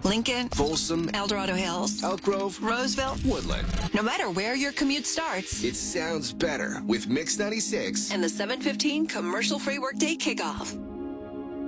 Lincoln, Folsom, El Dorado Hills, Elk Grove, Roseville. Woodland. No matter where your commute starts, It sounds better with Mix 96. and the 7:15 commercial-free workday kickoff.